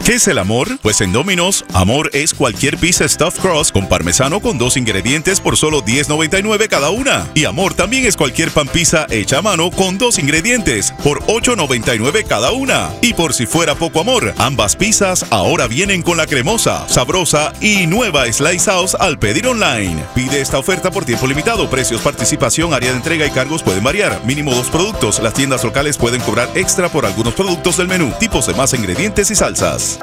¿Qué es el amor? Pues en Domino's, amor es cualquier pizza stuffed crust con parmesano con 2 ingredientes por solo $10.99 cada una. Y amor también es cualquier pan pizza hecha a mano con 2 ingredientes por $8.99 cada una. Y por si fuera poco amor, ambas pizzas ahora vienen con la cremosa, sabrosa y nueva Slice House al pedir online. Pide esta oferta por tiempo limitado. Precios, participación, área de entrega y cargos pueden variar. Mínimo 2 productos. Las tiendas locales pueden cobrar extra por algunos productos del menú. Tipos de masa, ingredientes y salsas.